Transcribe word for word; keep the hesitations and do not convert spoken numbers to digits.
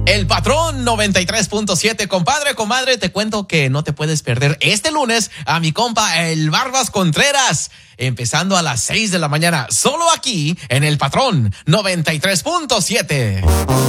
El Patrón noventa y tres punto siete, compadre, comadre, te cuento que no te puedes perder este lunes a mi compa el Barbas Contreras, empezando a las seis de la mañana, solo aquí en El Patrón noventa y tres punto siete.